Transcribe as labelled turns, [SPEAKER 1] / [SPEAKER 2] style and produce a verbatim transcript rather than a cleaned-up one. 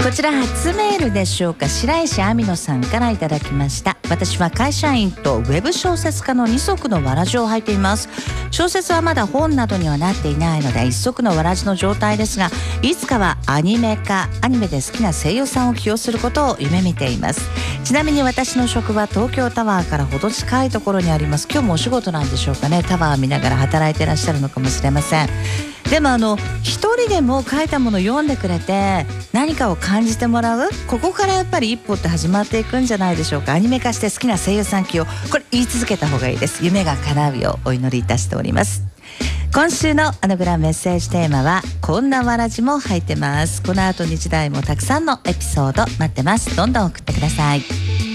[SPEAKER 1] こちら初メールでしょうか。白石亜美乃さんからいただきました。私は会社員とウェブ小説家の二足のわらじを履いています。小説はまだ本などにはなっていないので一足のわらじの状態ですが、いつかはアニメ化アニメで好きな声優さんを起用することを夢見ています。ちなみに私の職場東京タワーからほど近いところにあります。今日もお仕事なんでしょうかね。タワー見ながら働いてらっしゃるのかもしれません。でもあの一人でも書いたものを読んでくれて何かを感じてもらう、ここからやっぱり一歩って始まっていくんじゃないでしょうか。アニメ化して好きな声優さん起用、これ言い続けた方がいいです。夢が叶うようお祈りいたしております。今週のアナグラメッセージテーマはこんなわらじも履いてます。この後日大もたくさんのエピソード待ってます。どんどん送ってください。